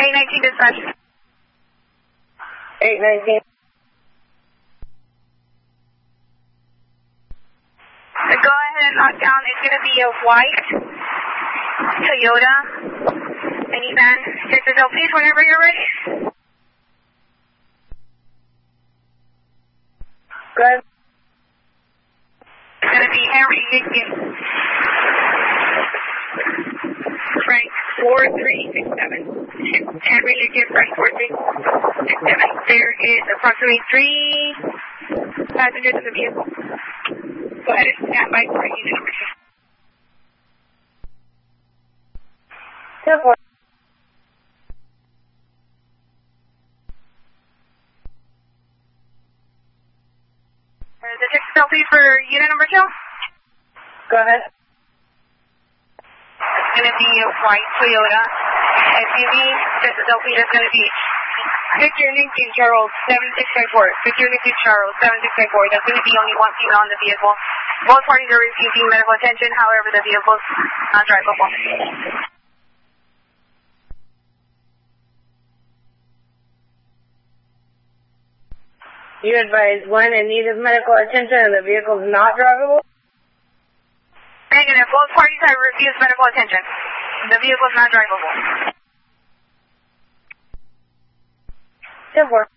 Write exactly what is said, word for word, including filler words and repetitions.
eight nineteen dispatch. eight nineteen. Go ahead and lock down. It's going to be a white Toyota minivan. Citadel, please, whenever you're ready. Go ahead. It's going to be Henry Lincoln. Frank four three six seven. Henry Lincoln, Frank four three six seven. There is approximately three passengers in the vehicle. Go ahead and stand by for unit number two. ten four. The Citadel, please, for unit number two. Go ahead. It's going to be a white Toyota S U V. Citadel, please, is going to be Victor Lincoln Charles seven six five four. Victor Lincoln Charles seven six five four. There's going to be only one female on the vehicle. Both parties are receiving medical attention. However, the vehicle is not drivable. You advise one in need of medical attention and the vehicle is not drivable? Negative. Both parties have refused medical attention. The vehicle is not drivable. ten four.